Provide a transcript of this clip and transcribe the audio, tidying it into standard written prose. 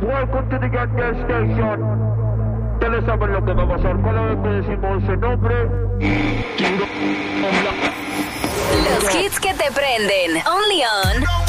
Welcome to the Get Gas Station. Ustedes saben lo que va a pasar cada vez que decimos ese nombre. Los hits que te prenden. Only on